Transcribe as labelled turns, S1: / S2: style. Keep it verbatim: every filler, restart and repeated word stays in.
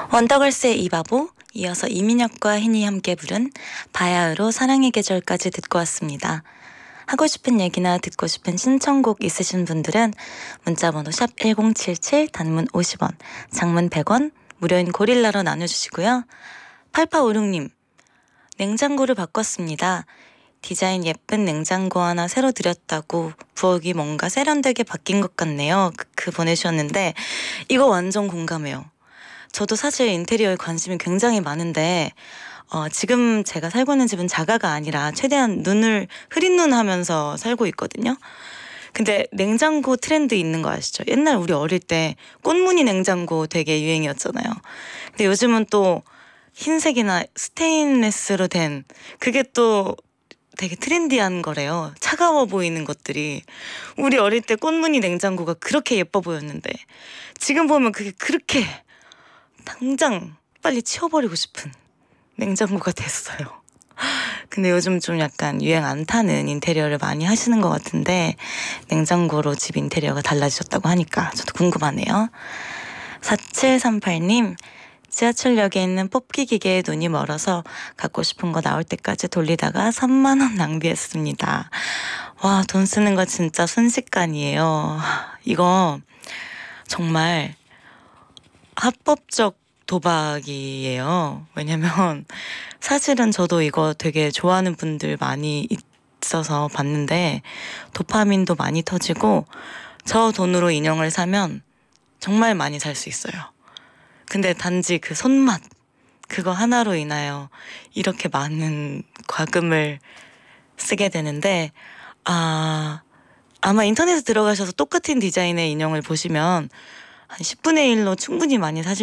S1: 원더걸스의 이바보, 이어서 이민혁과 흰이 함께 부른 바야흐로 사랑의 계절까지 듣고 왔습니다. 하고 싶은 얘기나 듣고 싶은 신청곡 있으신 분들은 문자번호 샵 일공칠칠, 단문 오십 원, 장문 백 원, 무료인 고릴라로 나눠주시고요. 팔팔오육님, 냉장고를 바꿨습니다. 디자인 예쁜 냉장고 하나 새로 들였다고 부엌이 뭔가 세련되게 바뀐 것 같네요. 그, 그 보내주셨는데 이거 완전 공감해요. 저도 사실 인테리어에 관심이 굉장히 많은데 어, 지금 제가 살고 있는 집은 자가가 아니라 최대한 눈을 흐린 눈 하면서 살고 있거든요. 근데 냉장고 트렌드 있는 거 아시죠? 옛날 우리 어릴 때 꽃무늬 냉장고 되게 유행이었잖아요. 근데 요즘은 또 흰색이나 스테인레스로 된 그게 또 되게 트렌디한 거래요. 차가워 보이는 것들이. 우리 어릴 때 꽃무늬 냉장고가 그렇게 예뻐 보였는데 지금 보면 그게 그렇게 당장 빨리 치워버리고 싶은 냉장고가 됐어요. 근데 요즘 좀 약간 유행 안 타는 인테리어를 많이 하시는 것 같은데 냉장고로 집 인테리어가 달라지셨다고 하니까 저도 궁금하네요. 사칠삼팔님, 지하철역에 있는 뽑기 기계에 눈이 멀어서 갖고 싶은 거 나올 때까지 돌리다가 삼만 원 낭비했습니다. 와, 돈 쓰는 거 진짜 순식간이에요. 이거 정말 합법적 도박이에요. 왜냐면 사실은 저도 이거 되게 좋아하는 분들 많이 있어서 봤는데 도파민도 많이 터지고 저 돈으로 인형을 사면 정말 많이 살 수 있어요. 근데 단지 그 손맛 그거 하나로 인하여 이렇게 많은 과금을 쓰게 되는데 아 아마 인터넷에 들어가셔서 똑같은 디자인의 인형을 보시면 한 십분의 일로 충분히 많이 사실